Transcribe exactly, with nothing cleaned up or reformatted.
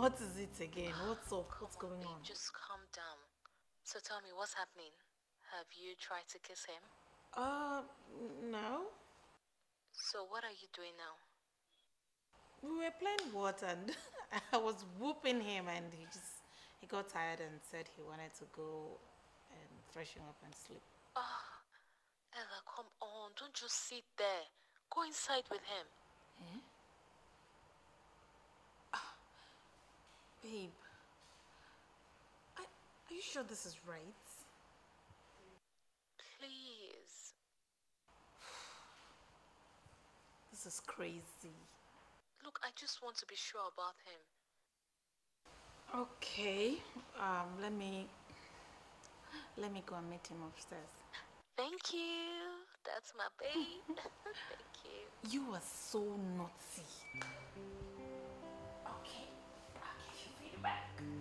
What is it again? What's up? Come What's on, going babe, on? just calm down. So tell me, what's happening? Have you tried to kiss him? Uh, no. So what are you doing now? We were playing what and I was whooping him and he just he got tired and said he wanted to go and freshen up and sleep. Ah, Ella, come on, don't just sit there. Go inside with him. Eh? Babe, I, are you sure this is right? Please. This is crazy. Look, I just want to be sure about him. Okay. Um, let me let me go and meet him upstairs. Thank you. That's my babe. Thank you. You are so naughty.